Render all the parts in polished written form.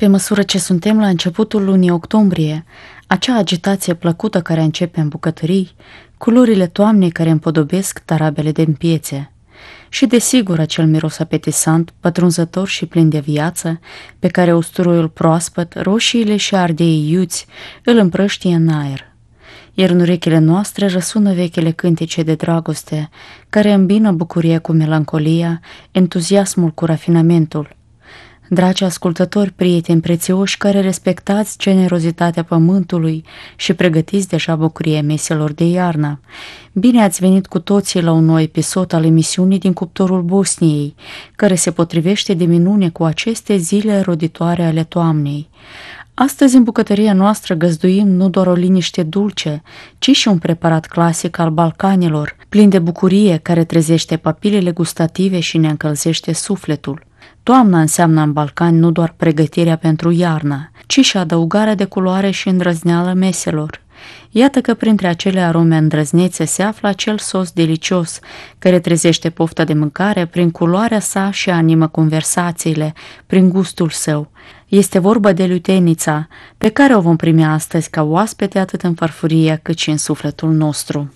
Pe măsură ce suntem la începutul lunii octombrie, acea agitație plăcută care începe în bucătării, culorile toamnei care împodobesc tarabele din piețe și, desigur, acel miros apetisant, pătrunzător și plin de viață, pe care usturoiul proaspăt, roșiile și ardeii iuți îl împrăștie în aer. Iar în urechile noastre răsună vechile cântece de dragoste, care îmbină bucuria cu melancolia, entuziasmul cu rafinamentul. Dragi ascultători, prieteni prețioși care respectați generozitatea pământului și pregătiți deja bucuria meselor de iarnă, bine ați venit cu toții la un nou episod al emisiunii din cuptorul Bosniei, care se potrivește de minune cu aceste zile roditoare ale toamnei. Astăzi, în bucătăria noastră, găzduim nu doar o liniște dulce, ci și un preparat clasic al Balcanilor, plin de bucurie, care trezește papilele gustative și ne încălzește sufletul. Toamna înseamnă în Balcani nu doar pregătirea pentru iarnă, ci și adăugarea de culoare și îndrăzneală meselor. Iată că printre acele arome îndrăznețe se află acel sos delicios, care trezește pofta de mâncare prin culoarea sa și animă conversațiile, prin gustul său. Este vorba de lutenița, pe care o vom primi astăzi ca oaspete atât în farfurie cât și în sufletul nostru.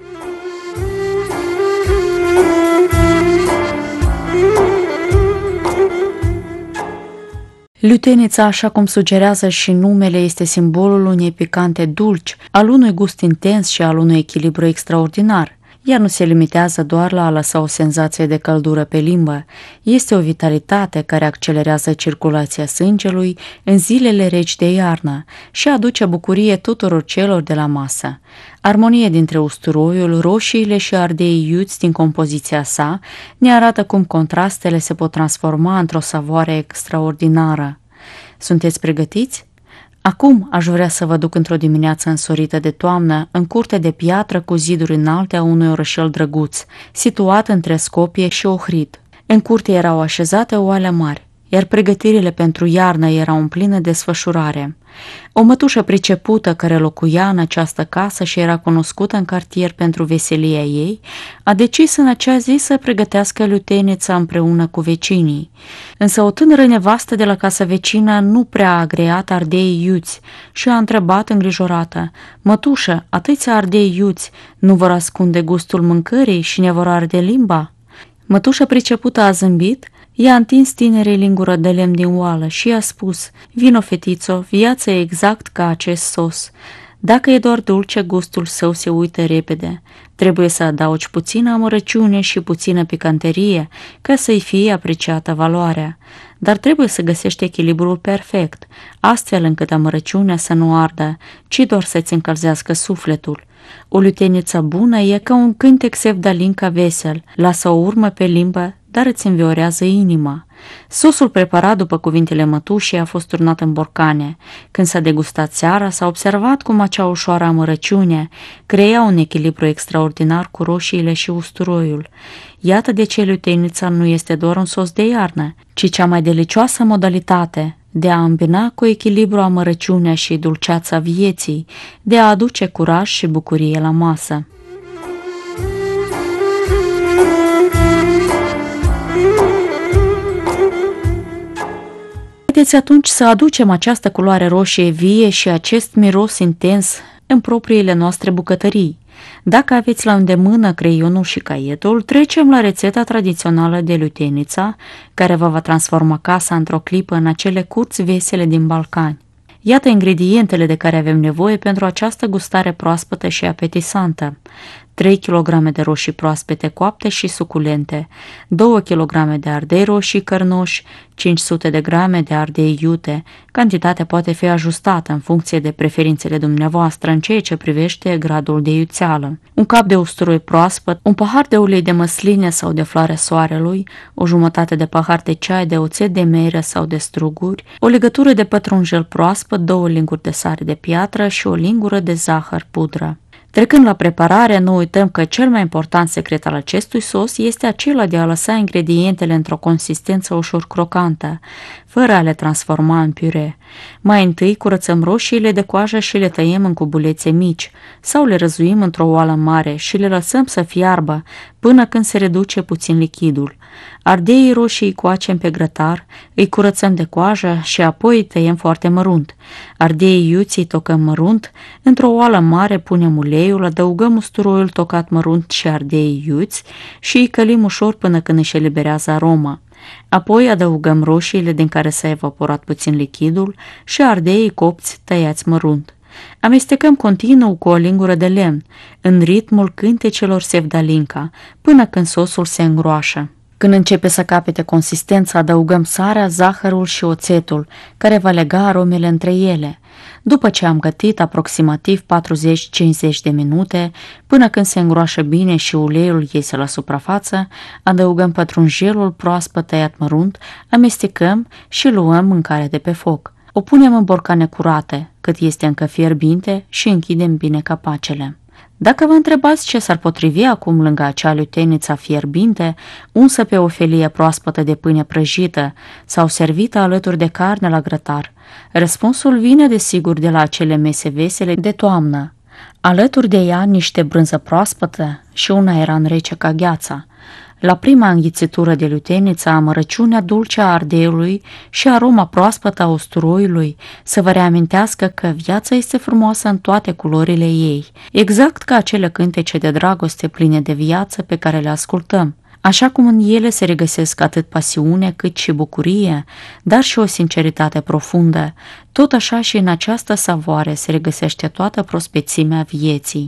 Lutenița, așa cum sugerează și numele, este simbolul unei picante dulci, al unui gust intens și al unui echilibru extraordinar. Ea nu se limitează doar la a lăsa o senzație de căldură pe limbă, este o vitalitate care accelerează circulația sângelui în zilele reci de iarnă și aduce bucurie tuturor celor de la masă. Armonie dintre usturoiul, roșiile și ardeii iuți din compoziția sa ne arată cum contrastele se pot transforma într-o savoare extraordinară. Sunteți pregătiți? Acum aș vrea să vă duc într-o dimineață însorită de toamnă, în curte de piatră cu ziduri înalte a unui orășel drăguț, situat între Scopie și Ohrid. În curte erau așezate oale mari, iar pregătirile pentru iarnă erau în plină desfășurare. O mătușă pricepută care locuia în această casă și era cunoscută în cartier pentru veselia ei, a decis în acea zi să pregătească lutenița împreună cu vecinii. Însă o tânără nevastă de la casa vecină nu prea a agreat ardei iuți și a întrebat îngrijorată: „Mătușă, atâția ardei iuți nu vor ascunde gustul mâncării și ne vor arde limba?” Mătușa pricepută a zâmbit. I-a întins tinerei lingură de lemn din oală și i-a spus: „Vino, fetițo, viața e exact ca acest sos. Dacă e doar dulce, gustul său se uită repede. Trebuie să adaugi puțină amărăciune și puțină picanterie ca să-i fie apreciată valoarea. Dar trebuie să găsești echilibrul perfect, astfel încât amărăciunea să nu ardă, ci doar să-ți încălzească sufletul. O luteniță bună e ca un cântec sevdalin ca vesel, lasă o urmă pe limbă, dar îți înviorează inima.” Sosul preparat după cuvintele mătușii a fost turnat în borcane. Când s-a degustat seara, s-a observat cum acea ușoară amărăciune crea un echilibru extraordinar cu roșiile și usturoiul. Iată de ce lutenița nu este doar un sos de iarnă, ci cea mai delicioasă modalitate de a îmbina cu echilibru amărăciunea și dulceața vieții, de a aduce curaj și bucurie la masă. Haideți atunci să aducem această culoare roșie vie și acest miros intens în propriile noastre bucătării. Dacă aveți la îndemână creionul și caietul, trecem la rețeta tradițională de lutenița, care vă va transforma casa într-o clipă în acele curți vesele din Balcani. Iată ingredientele de care avem nevoie pentru această gustare proaspătă și apetisantă: 3 kg de roșii proaspete coapte și suculente, 2 kg de ardei roșii cărnoși, 500 de grame de ardei iute. Cantitatea poate fi ajustată în funcție de preferințele dumneavoastră în ceea ce privește gradul de iuțeală. Un cap de usturoi proaspăt, un pahar de ulei de măsline sau de floarea soarelui, o jumătate de pahar de ceai de oțet de mere sau de struguri, o legătură de pătrunjel proaspăt, 2 linguri de sare de piatră și o lingură de zahăr pudră. Trecând la preparare, nu uităm că cel mai important secret al acestui sos este acela de a lăsa ingredientele într-o consistență ușor crocantă, fără a le transforma în piure. Mai întâi curățăm roșiile de coajă și le tăiem în cubulețe mici sau le răzuim într-o oală mare și le lăsăm să fiarbă până când se reduce puțin lichidul. Ardeii roșii îi coacem pe grătar, îi curățăm de coajă și apoi îi tăiem foarte mărunt. Ardeii iuți îi tocăm mărunt, într-o oală mare punem uleiul, adăugăm usturoiul tocat mărunt și ardeii iuți și îi călim ușor până când își eliberează aroma. Apoi adăugăm roșiile din care s-a evaporat puțin lichidul și ardeii copți tăiați mărunt. Amestecăm continuu cu o lingură de lemn, în ritmul cântecelor Sevdalinka, până când sosul se îngroașă. Când începe să capete consistența, adăugăm sarea, zahărul și oțetul, care va lega aromele între ele. După ce am gătit aproximativ 40-50 de minute, până când se îngroașă bine și uleiul iese la suprafață, adăugăm pătrunjelul proaspăt tăiat mărunt, amestecăm și luăm mâncarea de pe foc. O punem în borcane curate, cât este încă fierbinte, și închidem bine capacele. Dacă vă întrebați ce s-ar potrivi acum lângă acea luteniță fierbinte, unsă pe o felie proaspătă de pâine prăjită sau servită alături de carne la grătar, răspunsul vine desigur de la acele mese vesele de toamnă. Alături de ea niște brânză proaspătă și un aeran rece ca gheața. La prima înghițitură de luteniță, amărăciunea dulce a ardeiului și aroma proaspătă a usturoiului să vă reamintească că viața este frumoasă în toate culorile ei, exact ca acele cântece de dragoste pline de viață pe care le ascultăm. Așa cum în ele se regăsesc atât pasiune cât și bucurie, dar și o sinceritate profundă, tot așa și în această savoare se regăsește toată prospețimea vieții.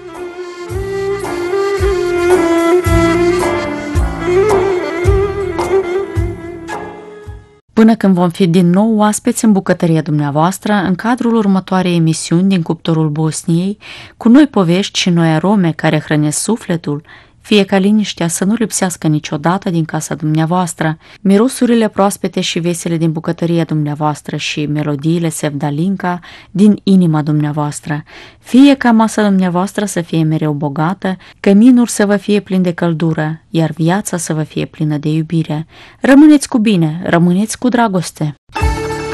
Până când vom fi din nou oaspeți în bucătăria dumneavoastră, în cadrul următoarei emisiuni din Cuptorul Bosniei, cu noi povești și noi arome care hrănesc sufletul, fie ca liniștea să nu lipsească niciodată din casa dumneavoastră, mirosurile proaspete și vesele din bucătăria dumneavoastră și melodiile Sevdalinka din inima dumneavoastră, fie ca masa dumneavoastră să fie mereu bogată, căminul să vă fie plin de căldură, iar viața să vă fie plină de iubire. Rămâneți cu bine, rămâneți cu dragoste!